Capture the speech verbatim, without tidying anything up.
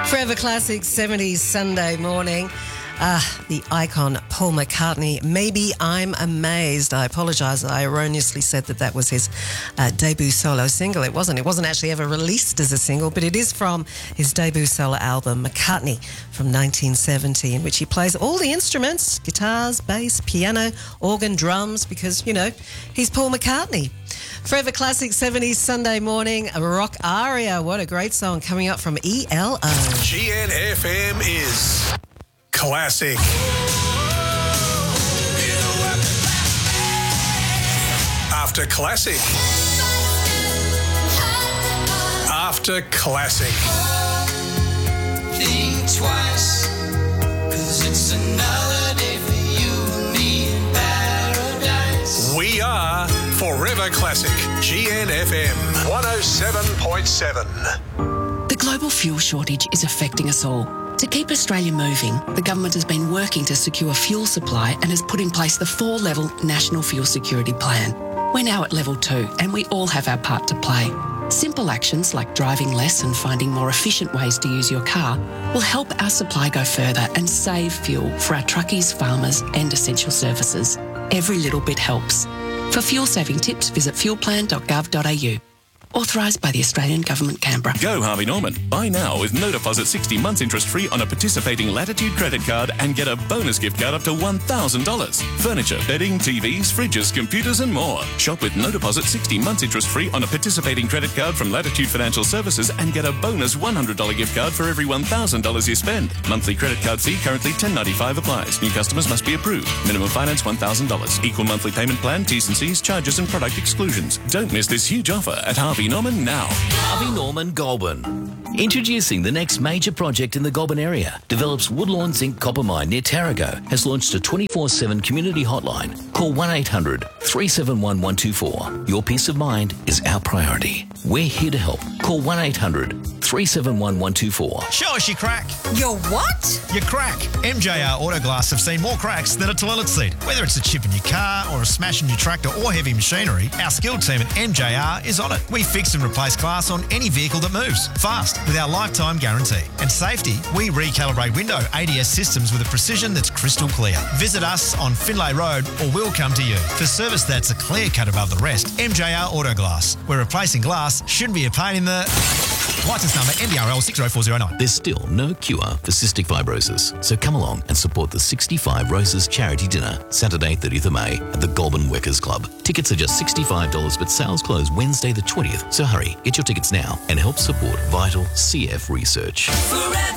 Forever Classic seventies Sunday morning. Uh, the icon Paul McCartney, Maybe I'm Amazed. I apologise, I erroneously said that that was his uh, debut solo single. It wasn't. It wasn't actually ever released as a single, but it is from his debut solo album, McCartney, from nineteen seventy, in which he plays all the instruments, guitars, bass, piano, organ, drums, because, you know, he's Paul McCartney. Forever Classic seventies Sunday morning, a rock aria. What a great song coming up from E L O. G N F M is classic. After classic. After classic. Think twice, 'cause it's another day for you and me in paradise. We are Forever Classic. G N F M one oh seven point seven. The global fuel shortage is affecting us all. To keep Australia moving, the government has been working to secure fuel supply and has put in place the four-level National Fuel Security Plan. We're now at level two and we all have our part to play. Simple actions like driving less and finding more efficient ways to use your car will help our supply go further and save fuel for our truckies, farmers and essential services. Every little bit helps. For fuel-saving tips, visit fuel plan dot gov dot a u. Authorised by the Australian Government, Canberra. Go Harvey Norman. Buy now with no deposit, sixty months interest free on a participating Latitude credit card and get a bonus gift card up to one thousand dollars. Furniture, bedding, T Vs, fridges, computers and more. Shop with no deposit, sixty months interest free on a participating credit card from Latitude Financial Services and get a bonus one hundred dollars gift card for every one thousand dollars you spend. Monthly credit card fee currently ten dollars ninety-five applies. New customers must be approved. Minimum finance one thousand dollars. Equal monthly payment plan, T's and C's, charges and product exclusions. Don't miss this huge offer at Harvey Norman now. Harvey Norman Goulburn. Introducing the next major project in the Goulburn area. Develops Woodlawn Zinc Copper Mine near Tarago. Has launched a twenty-four seven community hotline. Call one eight hundred three seven one one two four. Your peace of mind is our priority. We're here to help. Call one eight hundred three seven one one two four. Show us your crack. Your what? Your crack. M J R Autoglass have seen more cracks than a toilet seat. Whether it's a chip in your car or a smash in your tractor or heavy machinery, our skilled team at M J R is on it. We fix and replace glass on any vehicle that moves, fast, with our lifetime guarantee. And safety, we recalibrate window A D S systems with a precision that's crystal clear. Visit us on Finlay Road or we'll come to you. For service that's a clear cut above the rest, M J R Autoglass. Where replacing glass shouldn't be a pain in the... License number N D R L six oh four oh nine. There's still no cure for cystic fibrosis, so come along and support the sixty-five Roses Charity Dinner, Saturday thirtieth of May at the Goulburn Workers Club. Tickets are just sixty-five dollars, but sales close Wednesday the twentieth, so hurry, get your tickets now and help support vital C F research. Forever.